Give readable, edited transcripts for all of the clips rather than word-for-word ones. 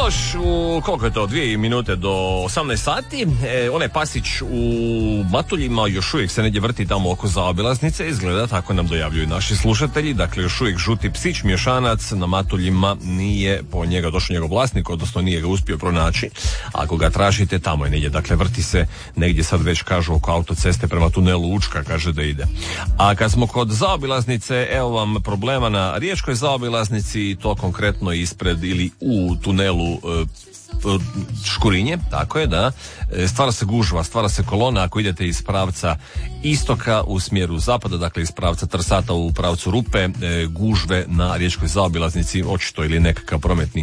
još koliko je to, 2 minute do 18 sati. Onaj pasić u Matuljima još uvijek se negdje vrti tamo oko zaobilaznice, izgleda, tako nam dojavljuju naši slušatelji. Dakle, još uvijek žuti psić mješanac na Matuljima, nije po njega došao njegov vlasnik, odnosno nije ga uspio pronaći. Ako ga tražite, tamo je negdje. Dakle, vrti se negdje, sad već kažu oko autoceste prema tunelu Učka, kaže da ide. A kad smo kod zaobilaznice, evo vam problema na riječkoj zaobilaznici, to konkretno ispred ili u tunelu Škurinje, tako je, da. Stvara se gužva, stvara se kolona ako idete iz pravca istoka u smjeru zapada, dakle iz pravca Trsata u pravcu Rupe, gužve na riječkoj zaobilaznici, očito ili nekakav prometni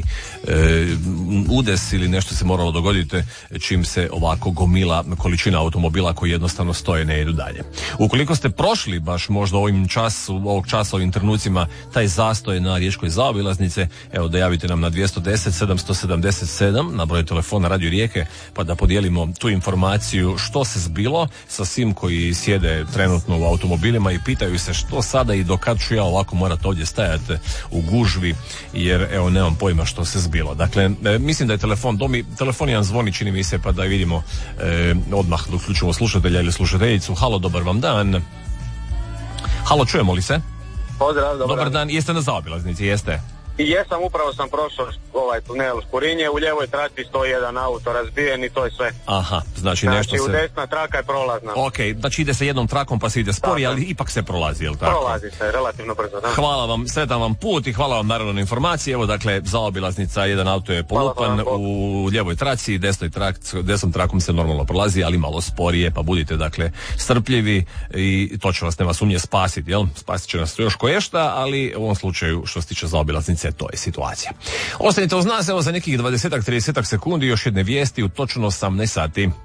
udes ili nešto se moralo dogoditi čim se ovako gomila količina automobila koji jednostavno stoje, ne idu dalje. Ukoliko ste prošli baš možda ovog časa ovim trenucima taj zastoj na riječkoj zaobilaznice, evo dojavite nam na 210 777 na broj telefona Radio Rijeke, pa da podijelimo tu informaciju što se zbilo sa svim koji sjede trenutno u automobilima i pitaju se što sada i do kad ću ja ovako morat ovdje stajati u gužvi, jer evo nemam pojma što se zbilo. Dakle, mislim da je telefon jedan zvoni, čini mi se, pa da vidimo odmah da uključimo slušatelja ili slušateljicu. Halo, dobar vam dan. Halo, čujemo li se? Pozdrav, dobar dan. Jeste na zaobilaznici, jeste? I jesam, upravo sam prošao ovaj tunel Škurinje, u ljevoj traci stoji jedan auto razbijen i to je sve. Aha, znači nešto u desna traka je prolazna. Ok, znači ide se jednom trakom pa se ide spori, ali ipak se prolazi, jel tako? Prolazi se, relativno brzo, da. Hvala vam, sretan vam put i hvala vam naravno na informaciji. Evo, dakle, zaobilaznica, jedan auto je polupan u ljevoj traci, desnom trakom se normalno prolazi, ali malo sporije, pa budite, dakle, strpljivi i to će vas, nema sumnje, spasiti, jel? Spasit će nas još koješta, ali u ovom slučaju, što se tiče zaobilaznice, to je situacija. Ostanite uz nas, evo za nekih 20-30 sekundi još jedne vijesti u točno 18 sati.